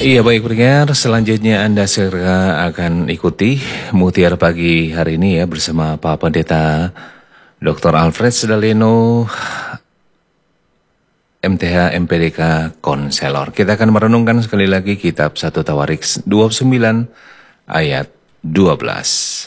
Iya baik pendengar, selanjutnya Anda segera akan ikuti Mutiara Pagi hari ini ya bersama Pak Pendeta Dr. Alfred Sedaleno, MTH MPDK Konselor. Kita akan merenungkan sekali lagi kitab 1 Tawarik 29 ayat 12.